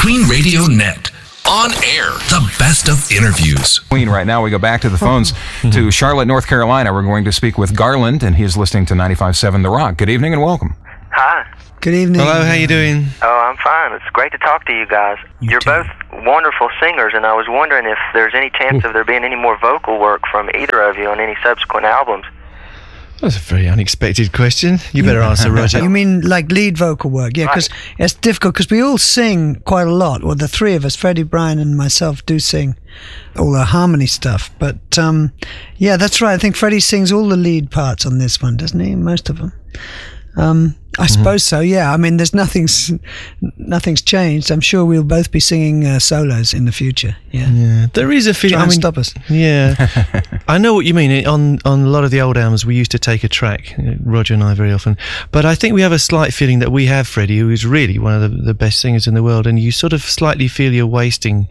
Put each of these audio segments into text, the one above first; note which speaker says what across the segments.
Speaker 1: Queen Radio Net. On air, the best of interviews.
Speaker 2: Queen, right now we go back to the phones to Charlotte, North Carolina. We're going to speak with Garland, and he is listening to 95.7 The Rock. Good evening and welcome.
Speaker 3: Hi.
Speaker 4: Good evening.
Speaker 5: Hello, how you doing?
Speaker 3: Oh, I'm fine. It's great to talk to you guys. You're both wonderful singers, and I was wondering if there's any chance of there being any more vocal work from either of you on any subsequent albums.
Speaker 5: That's a very unexpected question. You better answer, Roger.
Speaker 4: You mean like lead vocal work? Yeah, because it's difficult because we all sing quite a lot. Well, the three of us, Freddie, Brian, and myself, do sing all the harmony stuff. But yeah, that's right. I think Freddie sings all the lead parts on this one, doesn't he? Most of them. I suppose so, yeah. I mean, there's nothing's changed. I'm sure we'll both be singing solos in the future. Yeah.
Speaker 5: There is a feeling.
Speaker 4: Try and stop us.
Speaker 5: Yeah, I know what you mean. On a lot of the old albums, we used to take a track, Roger and I, very often. But I think we have a slight feeling that we have Freddie, who is really one of the best singers in the world, and you sort of slightly feel you're wasting,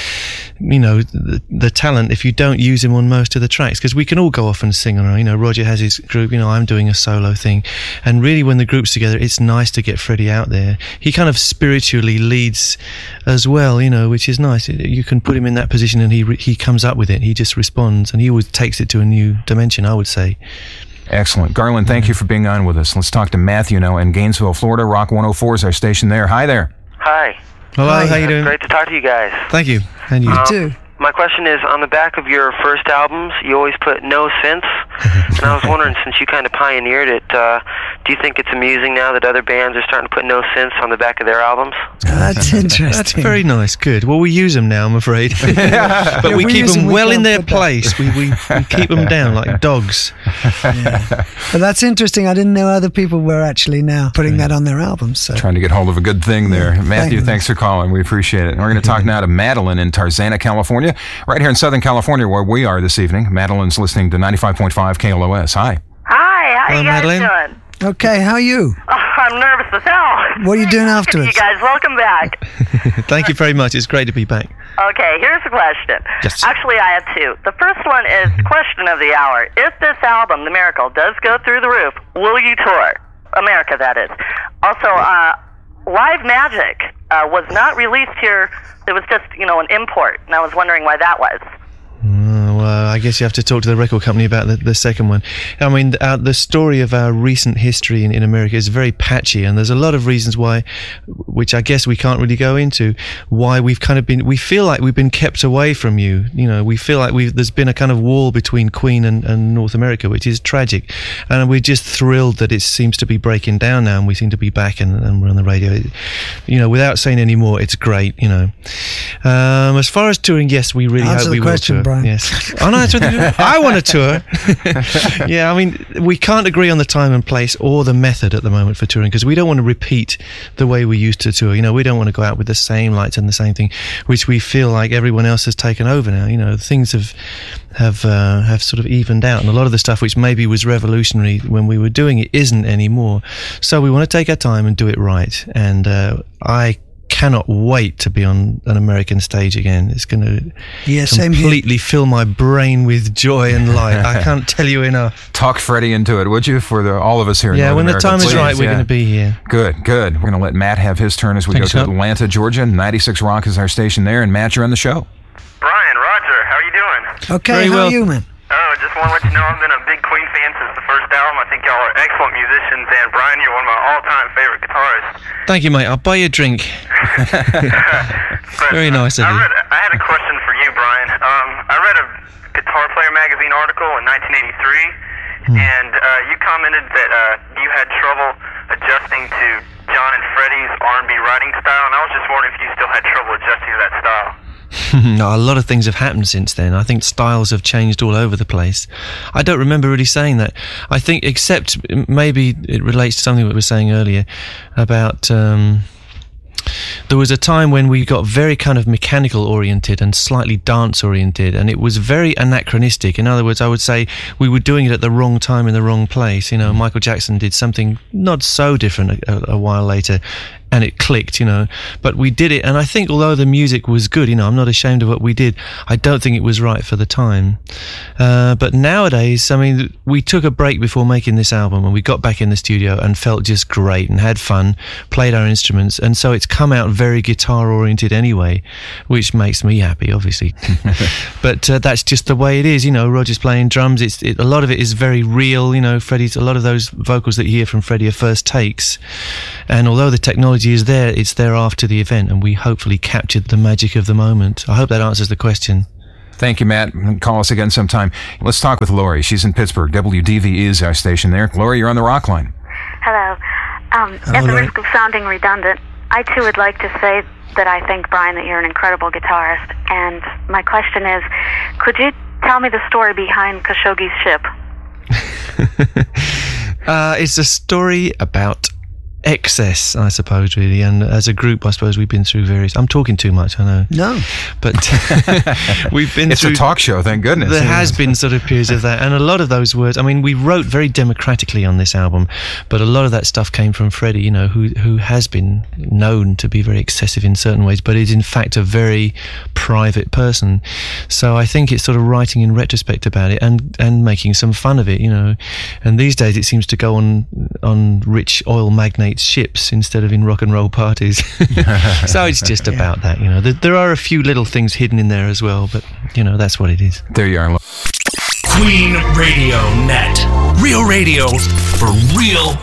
Speaker 5: the talent if you don't use him on most of the tracks, because we can all go off and sing on our own. Roger has his group, I'm doing a solo thing, and really when the group's together, it's nice to get Freddie out there. He kind of spiritually leads as well, which is nice. You can put him in that position and he comes up with it. He just responds, and he always takes it to a new dimension, I would say.
Speaker 2: Excellent. Garland, thank you for being on with us. Let's talk to Matthew now in Gainesville, Florida. Rock 104 is our station there. Hi there.
Speaker 3: Hi.
Speaker 5: Hello,
Speaker 4: Hi.
Speaker 5: how you doing?
Speaker 3: Great to talk to you guys.
Speaker 5: Thank you. And you
Speaker 4: too.
Speaker 3: My question is, on the back of your first albums, you always put no sense, and I was wondering, since you kind of pioneered it, do you think it's amusing now that other bands are starting to put no sense on the back of their albums?
Speaker 4: That's interesting.
Speaker 5: That's very nice. Good. Well, we use them now, I'm afraid. But we keep them well in their place. We keep them down like dogs.
Speaker 4: Yeah. But that's interesting. I didn't know other people were actually now putting that on their albums. So.
Speaker 2: Trying to get hold of a good thing there. Matthew, thanks for calling. We appreciate it. And we're going to talk now to Madeline in Tarzana, California. Right here in Southern California, where we are this evening. Madeline's listening to 95.5 KLOS. Hi.
Speaker 6: Hi, how
Speaker 5: Hello,
Speaker 6: you guys
Speaker 5: Madeline.
Speaker 6: doing?
Speaker 4: Okay, how are you?
Speaker 6: Oh, I'm nervous as hell.
Speaker 4: What are you doing afterwards?
Speaker 6: You guys, welcome back.
Speaker 5: Thank you very much. It's great to be back.
Speaker 6: Okay, here's the question.
Speaker 5: Yes.
Speaker 6: Actually, I have two. The first one is question of the hour. If this album, The Miracle, does go through the roof, will you tour? America, that is. Also, Live Magic was not released here. It was just, an import, and I was wondering why that was.
Speaker 5: Well, I guess you have to talk to the record company about the second one. I mean, the story of our recent history in America is very patchy, and there's a lot of reasons why, which I guess we can't really go into, why we feel like we've been kept away from you. We feel like there's been a kind of wall between Queen and North America, which is tragic. And we're just thrilled that it seems to be breaking down now, and we seem to be back and we're on the radio. Without saying any more, it's great, As far as touring, yes, we really hope we will tour.
Speaker 4: Brian.
Speaker 5: Yes. Oh, no, I want to tour. Yeah, I mean, we can't agree on the time and place or the method at the moment for touring, because we don't want to repeat the way we used to tour. We don't want to go out with the same lights and the same thing, which we feel like everyone else has taken over now. Things have sort of evened out, and a lot of the stuff which maybe was revolutionary when we were doing it isn't anymore. So we want to take our time and do it right. And I cannot wait to be on an American stage again. It's going to completely fill my brain with joy and light. I can't tell you enough.
Speaker 2: Talk Freddie into it, would you, for all of us here in North
Speaker 5: when
Speaker 2: America?
Speaker 5: the time is right, we're going to be here.
Speaker 2: Good. We're going to let Matt have his turn as we go to Atlanta, Georgia. 96 Rock is our station there, and Matt, you're on the show.
Speaker 3: Brian, Roger, how are you doing?
Speaker 4: Okay, how are you, man?
Speaker 3: Oh, just want to let you know I've been a big Queen fan since the first album. I think y'all are excellent musicians, and Brian, you're one of my all-time favorite guitarists.
Speaker 5: Thank you, mate. I'll buy you a drink. Very nice of you.
Speaker 3: I had a question for you, Brian. I read a Guitar Player magazine article in 1983, and you commented that you had trouble adjusting to John and Freddie's R&B writing style, and I was just wondering if you still had trouble adjusting to that style.
Speaker 5: No, a lot of things have happened since then. I think styles have changed all over the place. I don't remember really saying that. I think, except maybe it relates to something we were saying earlier about there was a time when we got very kind of mechanical oriented and slightly dance oriented, and it was very anachronistic. In other words, I would say we were doing it at the wrong time in the wrong place. Michael Jackson did something not so different a while later, and it clicked, you know. But we did it, and I think although the music was good, you know, I'm not ashamed of what we did. I don't think it was right for the time. But nowadays, I mean, we took a break before making this album, and we got back in the studio and felt just great and had fun, played our instruments, and so it's come out very guitar oriented anyway, which makes me happy, obviously. But that's just the way it is, you know. Roger's playing drums. A lot of it is very real, you know. Freddie's, a lot of those vocals that you hear from Freddie are first takes, and although the technology is there, it's there after the event, and we hopefully captured the magic of the moment. I hope that answers the question.
Speaker 2: Thank you, Matt. Call us again sometime. Let's talk with Lori. She's in Pittsburgh. WDVE is our station there. Lori, you're on the Rock Line.
Speaker 7: Hello. At the risk of sounding redundant, I too would like to say that I think, Brian, that you're an incredible guitarist. And my question is, could you tell me the story behind Khashoggi's ship?
Speaker 5: It's a story about excess, I suppose, really, and as a group, I suppose we've been through various. I'm talking too much, I know.
Speaker 4: No,
Speaker 5: but we've been.
Speaker 2: It's
Speaker 5: through,
Speaker 2: a talk show, thank goodness.
Speaker 5: There has been sort of periods of that, and a lot of those words. I mean, we wrote very democratically on this album, but a lot of that stuff came from Freddie, you know, who has been known to be very excessive in certain ways, but is in fact a very private person. So I think it's sort of writing in retrospect about it and making some fun of it, you know. And these days it seems to go on rich oil magnates' ships instead of in rock and roll parties. So it's just about that, you know. There are a few little things hidden in there as well, but you know, that's what it is.
Speaker 2: There you are.
Speaker 1: Queen Radio Net. Real radio for real